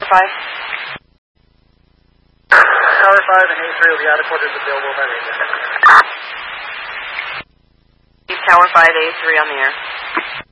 5? Tower 5 and A3 will be out of quarters available by radio. Keep Tower 5, A3 on the air.